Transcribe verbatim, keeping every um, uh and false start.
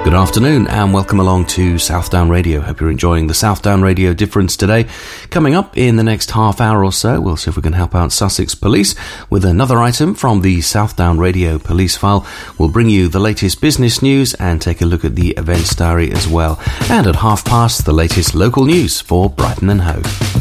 Good afternoon and welcome along to Southdown Radio. Hope you're enjoying the Southdown Radio difference today. Coming up in the next half hour or so, we'll see if we can help out Sussex Police with another item from the Southdown Radio Police File. We'll bring you the latest business news and take a look at the events diary as well. And at half past, the latest local news for Brighton and Hove.